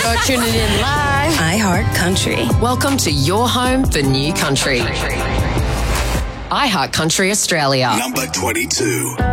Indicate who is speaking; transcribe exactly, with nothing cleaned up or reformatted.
Speaker 1: You're tuning in live.
Speaker 2: iHeart Country.
Speaker 1: Welcome to your home for new country. iHeart Country Australia.
Speaker 3: Number twenty-two.